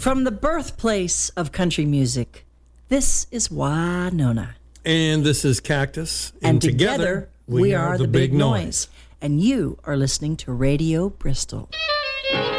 From the birthplace of country music, this is Winona. And this is Cactus. And together, we are the Big Noise. And you are listening to Radio Bristol.